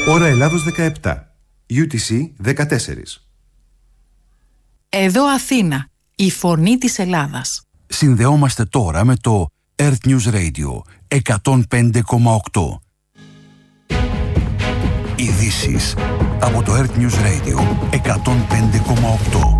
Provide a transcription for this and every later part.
Ώρα Ελλάδος 17. UTC 14. Εδώ Αθήνα, η φωνή της Ελλάδας. Συνδεόμαστε τώρα με το Earth News Radio 105,8. Ειδήσεις από το Earth News Radio 105,8.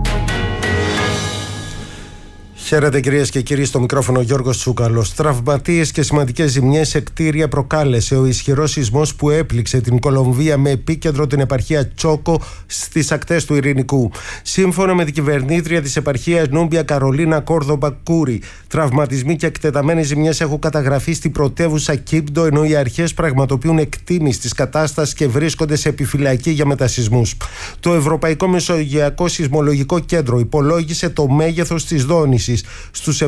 Χαίρετε κυρίες και κύριοι, στο μικρόφωνο Γιώργος Τσούκαλος. Τραυματίες και σημαντικές ζημιές σε κτίρια προκάλεσε ο ισχυρός σεισμός που έπληξε την Κολομβία με επίκεντρο την επαρχία Τσόκο στις ακτές του Ειρηνικού. Σύμφωνα με την κυβερνήτρια της επαρχίας Νούμπια Καρολίνα Κόρδομπα Κούρι, τραυματισμοί και εκτεταμένες ζημιές έχουν καταγραφεί στην πρωτεύουσα Κίμπντο, ενώ οι αρχές πραγματοποιούν εκτίμηση της κατάστασης και βρίσκονται σε επιφυλακή για μετασεισμούς. Το Ευρωπαϊκό Μεσογειακό Σεισμολογικό Κέντρο υπολόγισε το μέγεθος της δόνησης στους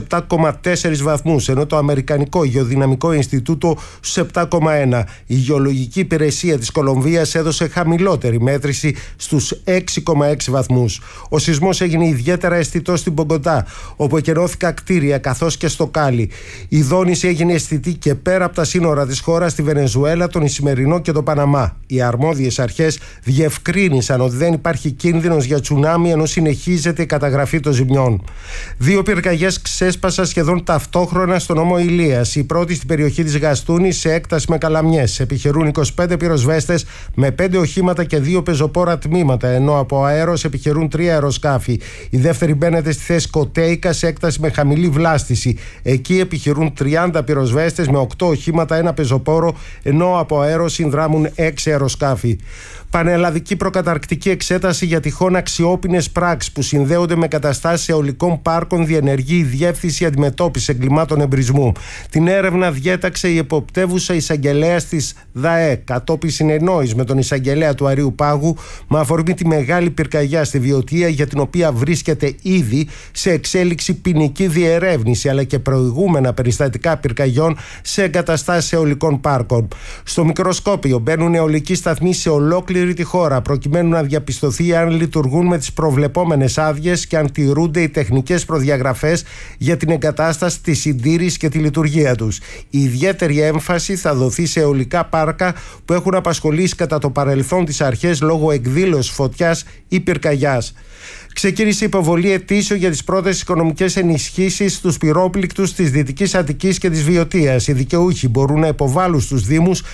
7,4 βαθμούς, ενώ το Αμερικανικό Γεωδυναμικό Ινστιτούτο στους 7,1. Η Γεωλογική Υπηρεσία της Κολομβίας έδωσε χαμηλότερη μέτρηση στους 6,6 βαθμούς. Ο σεισμός έγινε ιδιαίτερα αισθητός στην Μπογκοτά, όπου εκενώθηκαν κτίρια καθώς και στο Κάλι. Η δόνηση έγινε αισθητή και πέρα από τα σύνορα της χώρας, στη Βενεζουέλα, τον Ισημερινό και το Παναμά. Οι αρμόδιες αρχές διευκρίνησαν ότι δεν υπάρχει κίνδυνος για τσουνάμι, ενώ συνεχίζεται η καταγραφή των ζημιών. Δύο πυρκαγιές ξέσπασαν σχεδόν ταυτόχρονα στον ώμο Ηλίας. Η πρώτη στην περιοχή της Γαστούνης, σε έκταση με καλαμιές. Επιχειρούν 25 πυροσβέστες με 5 οχήματα και 2 πεζοπόρα τμήματα, ενώ από αέρος επιχειρούν 3 αεροσκάφη. Η δεύτερη μπαίνεται στη θέση Κοτέικα, σε έκταση με χαμηλή βλάστηση. Εκεί επιχειρούν 30 πυροσβέστες με 8 οχήματα, 1 πεζοπόρο, ενώ από αέρος συνδράμουν 6 αεροσκάφη. Πανελλαδική προκαταρκτική εξέταση για τυχόν αξιόπινες πράξεις που συνδέονται με καταστάσεις αιωλικών πάρκων διενεργεί η Διεύθυνση Αντιμετώπισης Εγκλημάτων Εμπρισμού. Την έρευνα διέταξε η εποπτεύουσα εισαγγελέας της ΔΑΕ, κατόπιν συνεννόησης με τον εισαγγελέα του Αρείου Πάγου, με αφορμή τη μεγάλη πυρκαγιά στη Βιωτία, για την οποία βρίσκεται ήδη σε εξέλιξη ποινική διερεύνηση, αλλά και προηγούμενα περιστατικά πυρκαγιών σε εγκαταστάσεις αιωλικών πάρκων. Στο μικροσκόπιο μπαίνουν αιωλικοί σταθμοί σε ολόκληρη τη χώρα, προκειμένου να διαπιστωθεί αν λειτουργούν με τις προβλεπόμενες άδειες και αν τηρούνται οι τεχνικές προδιαγραφές για την εγκατάσταση, τη συντήρηση και τη λειτουργία τους. Η ιδιαίτερη έμφαση θα δοθεί σε αιωλικά πάρκα που έχουν απασχολήσει κατά το παρελθόν τις αρχές λόγω εκδήλωσης φωτιάς ή πυρκαγιάς. Ξεκίνησε η υποβολή αιτήσεων για τις πρώτες οικονομικές ενισχύσεις στους πυρόπληκτους της Δυτικής Αττικής και της Βιωτίας. Οι δικαιούχοι μπορούν να υποβάλουν στους Δήμους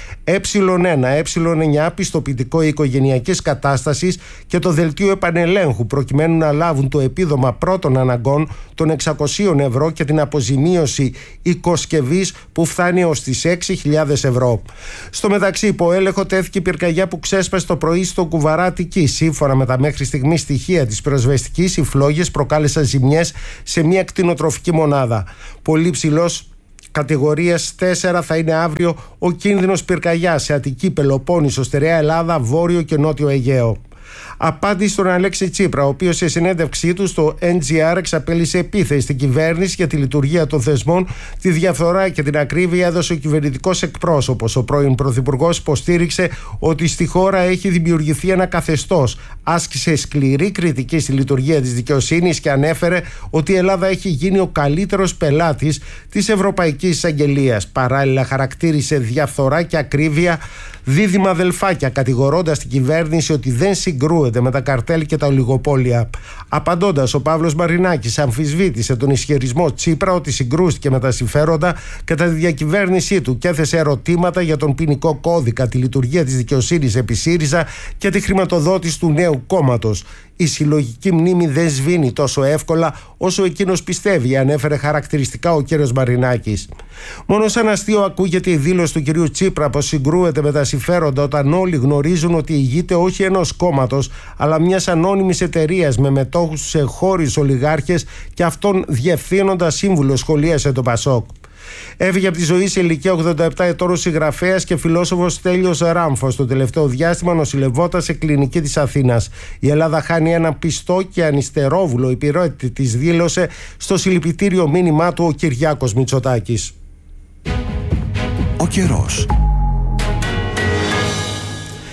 Ε1, Ε9 πιστοποιητικό οικογενειακής κατάστασης και το δελτίο επανελέγχου, προκειμένου να λάβουν το επίδομα πρώτων αναγκών των 600 ευρώ και την αποζημίωση οικοσκευής που φτάνει ως τις 6.000 ευρώ. Στο μεταξύ, υπό έλεγχο τέθηκε η πυρκαγιά που ξέσπασε το πρωί στο Κουβαρά Αττικής. Σύμφωνα με τα μέχρι στιγμή στοιχεία της πυροσβεστικής, οι φλόγες προκάλεσαν ζημιές σε μια κτηνοτροφική μονάδα. Πολύ ψηλός κατηγορίας 4 θα είναι αύριο ο κίνδυνος πυρκαγιάς σε Αττική, Πελοπόννησο, Στερεά Ελλάδα, Βόρειο και Νότιο Αιγαίο. Απάντηση στον Αλέξη Τσίπρα, ο οποίος σε συνέντευξή του στο NGR εξαπέλυσε επίθεση στην κυβέρνηση για τη λειτουργία των θεσμών, τη διαφθορά και την ακρίβεια έδωσε ο κυβερνητικός εκπρόσωπος. Ο πρώην Πρωθυπουργός υποστήριξε ότι στη χώρα έχει δημιουργηθεί ένα καθεστώς. Άσκησε σκληρή κριτική στη λειτουργία της δικαιοσύνης και ανέφερε ότι η Ελλάδα έχει γίνει ο καλύτερος πελάτης της Ευρωπαϊκής Εισαγγελίας. Παράλληλα, χαρακτήρισε διαφθορά και ακρίβεια δίδυμα αδελφάκια, κατηγορώντας την κυβέρνηση ότι δεν συγκρούεται με τα καρτέλ και τα ολιγοπόλια. Απαντώντας, ο Παύλος Μαρινάκης αμφισβήτησε τον ισχυρισμό Τσίπρα ότι συγκρούστηκε με τα συμφέροντα κατά τη διακυβέρνησή του και έθεσε ερωτήματα για τον ποινικό κώδικα, τη λειτουργία της δικαιοσύνης επί ΣΥΡΙΖΑ και τη χρηματοδότηση του νέου κόμματος. Η συλλογική μνήμη δεν σβήνει τόσο εύκολα όσο εκείνος πιστεύει, ανέφερε χαρακτηριστικά ο κύριος Μαρινάκης. Μόνο σαν αστείο ακούγεται η δήλωση του κυρίου Τσίπρα πως συγκρούεται με τα συμφέροντα, όταν όλοι γνωρίζουν ότι ηγείται όχι ενός κόμματος, αλλά μιας ανώνυμης εταιρείας με μετόχους στους εγχώριους ολιγάρχες και αυτόν διευθύνοντα σύμβουλο, σχολίασε το Πασόκ. Έφυγε από τη ζωή σε ηλικία 87 ετών ο συγγραφέας και φιλόσοφος Στέλιος Ράμφος. Το τελευταίο διάστημα νοσηλευόταν σε κλινική της Αθήνας. Η Ελλάδα χάνει ένα πιστό και ανιστερόβουλο υπηρέτη της, δήλωσε στο συλληπιτήριο μήνυμά του ο Κυριάκος Μητσοτάκης. Ο καιρός.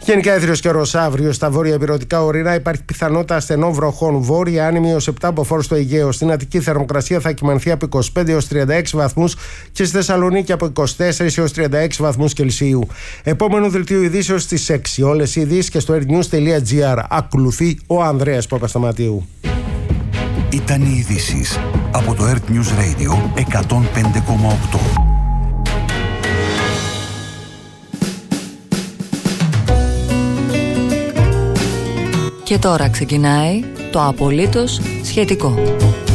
Γενικά έθριος καιρός αύριο στα βόρεια ηπειρωτικά ορεινά. Υπάρχει πιθανότητα ασθενών βροχών. Βόρεια άνεμη έως 7 μποφόρ στο Αιγαίο. Στην Αττική θερμοκρασία θα κυμανθεί από 25 έως 36 βαθμούς και στη Θεσσαλονίκη από 24 έως 36 βαθμούς Κελσίου. Επόμενο δελτίο ειδήσεως στις 6. Όλες οι ειδήσεις και στο airnews.gr. Ακολουθεί ο Ανδρέας Παπασταματίου. Ήταν οι ειδήσεις από το Earth News Radio 105,8. Και τώρα ξεκινάει το απολύτως σχετικό.